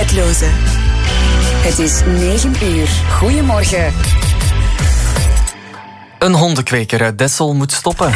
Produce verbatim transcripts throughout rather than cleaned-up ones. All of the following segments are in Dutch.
Tijdloze. Het is negen uur. Goedemorgen. Een hondenkweker uit Dessel moet stoppen.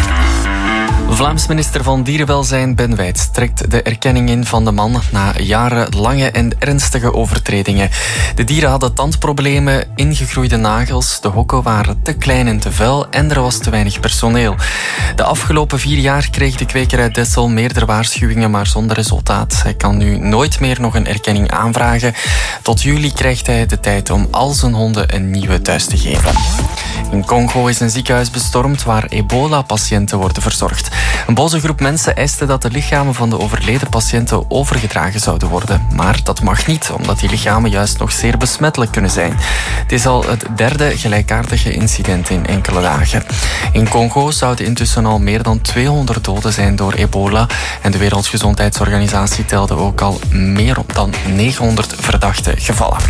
Vlaams minister van Dierenwelzijn Ben Wijts trekt de erkenning in van de man na jarenlange en ernstige overtredingen. De dieren hadden tandproblemen, ingegroeide nagels, de hokken waren te klein en te vuil en er was te weinig personeel. De afgelopen vier jaar kreeg de kweker uit Dessel meerdere waarschuwingen, maar zonder resultaat. Hij kan nu nooit meer nog een erkenning aanvragen. Tot juli krijgt hij de tijd om al zijn honden een nieuwe thuis te geven. In Congo is een ziekenhuis bestormd waar ebola-patiënten worden verzorgd. Een boze groep mensen eiste dat de lichamen van de overleden patiënten overgedragen zouden worden. Maar dat mag niet, omdat die lichamen juist nog zeer besmettelijk kunnen zijn. Het is al het derde gelijkaardige incident in enkele dagen. In Congo zouden intussen al meer dan tweehonderd doden zijn door ebola. En de Wereldgezondheidsorganisatie telde ook al meer dan negenhonderd verdachte gevallen.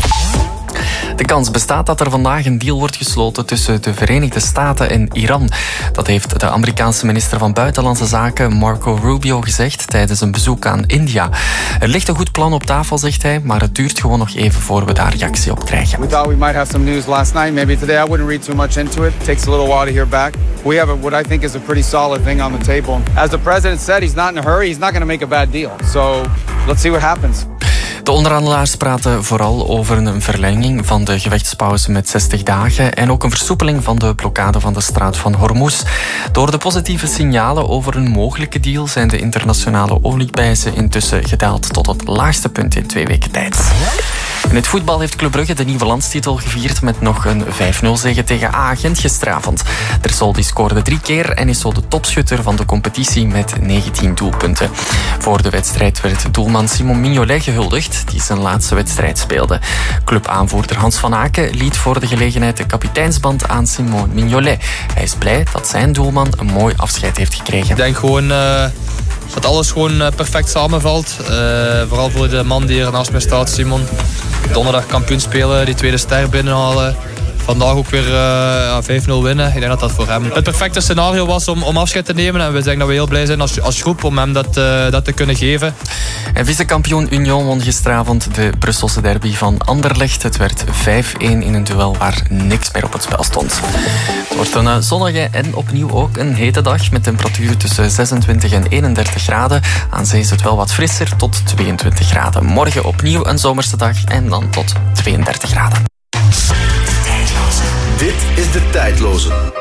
De kans bestaat dat er vandaag een deal wordt gesloten tussen de Verenigde Staten en Iran. Dat heeft de Amerikaanse minister van Buitenlandse Zaken Marco Rubio gezegd tijdens een bezoek aan India. Er ligt een goed plan op tafel, zegt hij, maar het duurt gewoon nog even voor we daar reactie op krijgen. We thought we might have some news last night. Maybe today. I wouldn't read too much into it. It takes a little while to hear back. We have a, what I think is a pretty solid thing on the table. As the president said, he's not in a hurry. He's not going to make a bad deal. So let's see what happens. De onderhandelaars praten vooral over een verlenging van de gevechtspauze met zestig dagen en ook een versoepeling van de blokkade van de straat van Hormuz. Door de positieve signalen over een mogelijke deal zijn de internationale olieprijzen intussen gedaald tot het laagste punt in twee weken tijd. In het voetbal heeft Club Brugge de nieuwe landstitel gevierd met nog een vijf nul zege tegen A Gent gisteravond. Ter Soldi scoorde drie keer en is zo de topschutter van de competitie met negentien doelpunten. Voor de wedstrijd werd doelman Simon Mignolet gehuldigd, die zijn laatste wedstrijd speelde. Clubaanvoerder Hans van Aken liet voor de gelegenheid de kapiteinsband aan Simon Mignolet. Hij is blij dat zijn doelman een mooi afscheid heeft gekregen. Ik denk gewoon uh, dat alles gewoon perfect samenvalt. Uh, vooral voor de man die er naast mij staat, Simon. Donderdag kampioen spelen, die tweede ster binnenhalen. Vandaag ook weer uh, vijf nul winnen. Ik denk dat dat voor hem het perfecte scenario was om, om afscheid te nemen. En we zeggen dat we heel blij zijn als, als groep om hem dat, uh, dat te kunnen geven. En vicekampioen Union won gisteravond de Brusselse derby van Anderlecht. Het werd vijf een in een duel waar niks meer op het spel stond. Het wordt een zonnige en opnieuw ook een hete dag met temperaturen tussen zesentwintig en eenendertig graden. Aan zee is het wel wat frisser tot tweeëntwintig graden. Morgen opnieuw een zomerse dag en dan tot tweeëndertig graden. Dit is de Tijdloze.